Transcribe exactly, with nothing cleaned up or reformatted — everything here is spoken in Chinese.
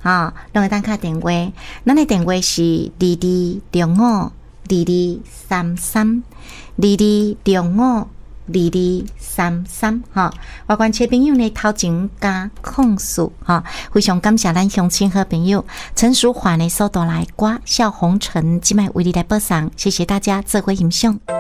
哈，拢会当打电话。咱的电话是二二六五二二三三二二六五二二三三哈。外观切朋友呢，头前加控诉哈，非常感谢咱乡亲好朋友陈淑桦的所带来歌《笑红尘》，今麦为你来播送，谢谢大家，做伙欣赏。